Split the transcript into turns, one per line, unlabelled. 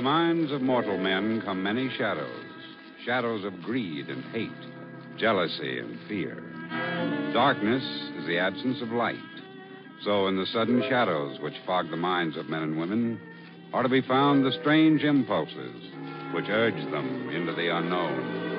minds of mortal men come many shadows. Shadows of greed and hate, jealousy and fear. Darkness is the absence of light. So in the sudden shadows which fog the minds of men and women are to be found the strange impulses which urge them into the unknown.